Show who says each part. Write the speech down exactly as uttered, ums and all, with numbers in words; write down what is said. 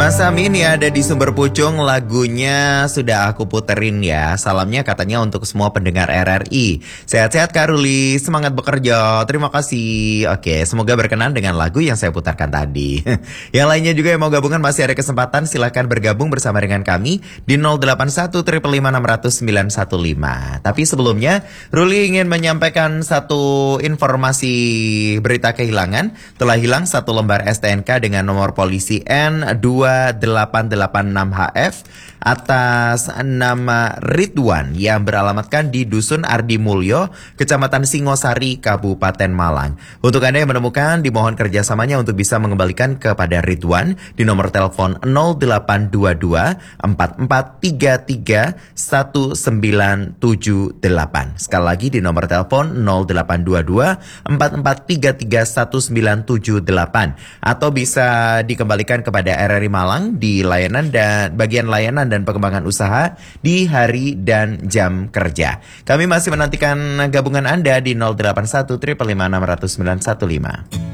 Speaker 1: Mas Amin ya ada di Sumber Pucung, lagunya sudah aku puterin ya. Salamnya katanya untuk semua pendengar R R I. Sehat-sehat Kak Ruli, semangat bekerja. Terima kasih. Oke, semoga berkenan dengan lagu yang saya putarkan tadi. Yang lainnya juga yang mau gabungan masih ada kesempatan, silahkan bergabung bersama dengan kami di nol delapan satu lima lima enam nol nol sembilan satu lima. Tapi sebelumnya Ruli ingin menyampaikan satu informasi berita kehilangan. Telah hilang satu lembar S T N K dengan nomor polisi N dua delapan delapan enam H F atas nama Ridwan yang beralamatkan di Dusun Ardi Mulyo, Kecamatan Singosari, Kabupaten Malang. Untuk Anda yang menemukan, dimohon kerjasamanya untuk bisa mengembalikan kepada Ridwan di nomor telepon nol delapan dua dua empat empat tiga tiga satu sembilan tujuh delapan. Sekali lagi di nomor telepon nol delapan dua dua empat empat tiga tiga satu sembilan tujuh delapan, atau bisa dikembalikan kepada R R I Malang di layanan dan bagian layanan dan pengembangan usaha di hari dan jam kerja. Kami masih menantikan gabungan Anda di nol delapan satu lima lima enam nol nol sembilan satu lima.